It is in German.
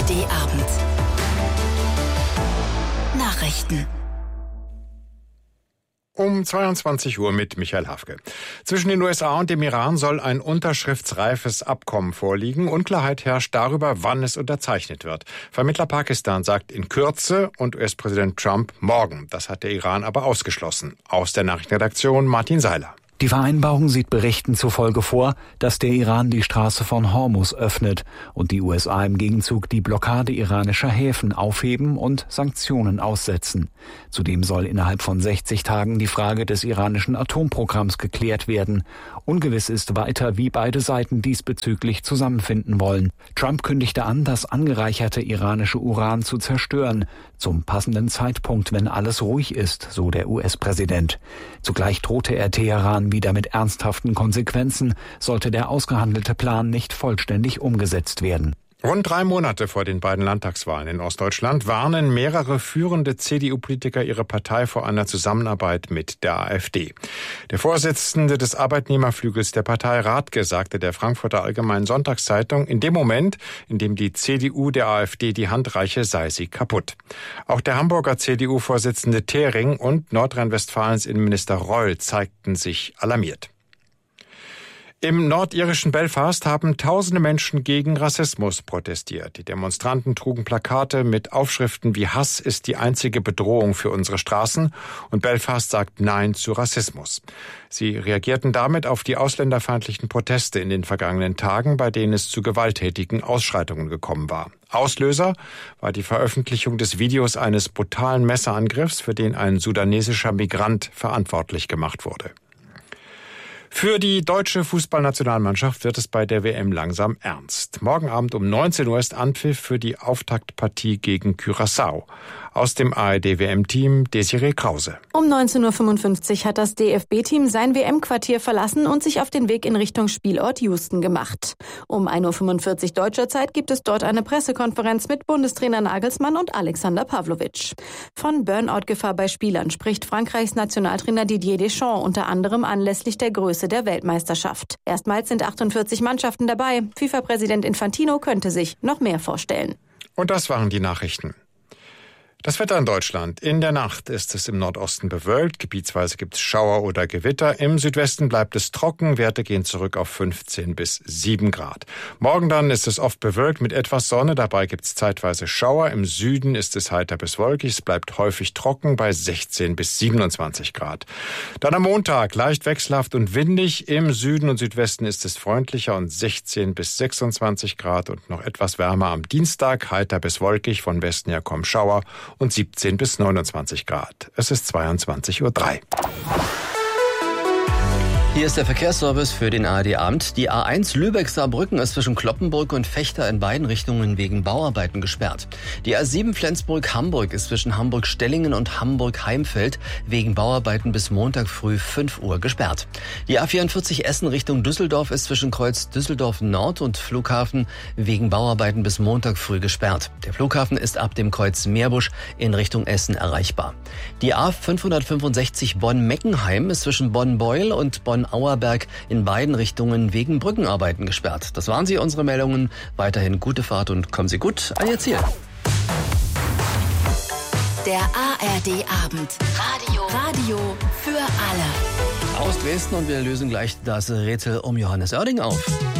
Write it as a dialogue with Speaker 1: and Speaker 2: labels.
Speaker 1: ARD-Abend. Nachrichten.
Speaker 2: Um 22 Uhr mit Michael Hafke. Zwischen den USA und dem Iran soll ein unterschriftsreifes Abkommen vorliegen. Unklarheit herrscht darüber, wann es unterzeichnet wird. Vermittler Pakistan sagt in Kürze und US-Präsident Trump morgen. Das hat der Iran aber ausgeschlossen. Aus der Nachrichtenredaktion Martin Seiler.
Speaker 3: Die Vereinbarung sieht Berichten zufolge vor, dass der Iran die Straße von Hormuz öffnet und die USA im Gegenzug die Blockade iranischer Häfen aufheben und Sanktionen aussetzen. Zudem soll innerhalb von 60 Tagen die Frage des iranischen Atomprogramms geklärt werden. Ungewiss ist weiter, wie beide Seiten diesbezüglich zusammenfinden wollen. Trump kündigte an, das angereicherte iranische Uran zu zerstören, zum passenden Zeitpunkt, wenn alles ruhig ist, so der US-Präsident. Zugleich drohte er Teheran wieder mit ernsthaften Konsequenzen, sollte der ausgehandelte Plan nicht vollständig umgesetzt werden.
Speaker 2: Rund 3 Monate vor den beiden Landtagswahlen in Ostdeutschland warnen mehrere führende CDU-Politiker ihre Partei vor einer Zusammenarbeit mit der AfD. Der Vorsitzende des Arbeitnehmerflügels der Partei Rathke sagte der Frankfurter Allgemeinen Sonntagszeitung, in dem Moment, in dem die CDU der AfD die Hand reiche, sei sie kaputt. Auch der Hamburger CDU-Vorsitzende Thering und Nordrhein-Westfalens Innenminister Reul zeigten sich alarmiert. Im nordirischen Belfast haben tausende Menschen gegen Rassismus protestiert. Die Demonstranten trugen Plakate mit Aufschriften wie „Hass ist die einzige Bedrohung für unsere Straßen" und "Belfast sagt Nein zu Rassismus". Sie reagierten damit auf die ausländerfeindlichen Proteste in den vergangenen Tagen, bei denen es zu gewalttätigen Ausschreitungen gekommen war. Auslöser war die Veröffentlichung des Videos eines brutalen Messerangriffs, für den ein sudanesischer Migrant verantwortlich gemacht wurde. Für die deutsche Fußballnationalmannschaft wird es bei der WM langsam ernst. Morgen Abend um 19 Uhr ist Anpfiff für die Auftaktpartie gegen Curaçao. Aus dem ARD-WM-Team Desiree Krause.
Speaker 4: Um 19.55 Uhr hat das DFB-Team sein WM-Quartier verlassen und sich auf den Weg in Richtung Spielort Houston gemacht. Um 1.45 Uhr deutscher Zeit gibt es dort eine Pressekonferenz mit Bundestrainer Nagelsmann und Alexander Pavlovic. Von Burnout-Gefahr bei Spielern spricht Frankreichs Nationaltrainer Didier Deschamps unter anderem anlässlich der Größe der Weltmeisterschaft. Erstmals sind 48 Mannschaften dabei. FIFA-Präsident Infantino könnte sich noch mehr vorstellen.
Speaker 2: Und das waren die Nachrichten. Das Wetter in Deutschland. In der Nacht ist es im Nordosten bewölkt. Gebietsweise gibt es Schauer oder Gewitter. Im Südwesten bleibt es trocken. Werte gehen zurück auf 15 bis 7 Grad. Morgen dann ist es oft bewölkt mit etwas Sonne. Dabei gibt es zeitweise Schauer. Im Süden ist es heiter bis wolkig. Es bleibt häufig trocken bei 16 bis 27 Grad. Dann am Montag leicht wechselhaft und windig. Im Süden und Südwesten ist es freundlicher und 16 bis 26 Grad und noch etwas wärmer am Dienstag. Heiter bis wolkig, von Westen her kommen Schauer und 17 bis 29 Grad. Es ist 22.03 Uhr.
Speaker 5: Hier ist der Verkehrsservice für den ARD-Abend. Die A1 Lübeck-Saarbrücken ist zwischen Kloppenburg und Vechta in beiden Richtungen wegen Bauarbeiten gesperrt. Die A7 Flensburg-Hamburg ist zwischen Hamburg-Stellingen und Hamburg-Heimfeld wegen Bauarbeiten bis Montag früh 5 Uhr gesperrt. Die A44 Essen Richtung Düsseldorf ist zwischen Kreuz Düsseldorf Nord und Flughafen wegen Bauarbeiten bis Montag früh gesperrt. Der Flughafen ist ab dem Kreuz Meerbusch in Richtung Essen erreichbar. Die A565 Bonn-Meckenheim ist zwischen Bonn-Beuel und Bonn-Auerberg in beiden Richtungen wegen Brückenarbeiten gesperrt. Das waren sie, unsere Meldungen. Weiterhin gute Fahrt und kommen Sie gut an Ihr Ziel.
Speaker 1: Der ARD-Abend. Radio für alle.
Speaker 5: Aus Dresden, und wir lösen gleich das Rätsel um Johannes Oerding auf.